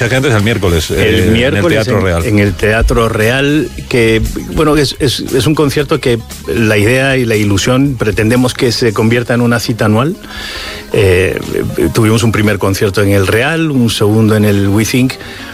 fecha que antes, el miércoles. El miércoles en el Teatro Real, que bueno, es un concierto que la idea y la ilusión pretendemos que se convierta en una cita anual. Tuvimos un primer concierto en el Real, un segundo en el We Think,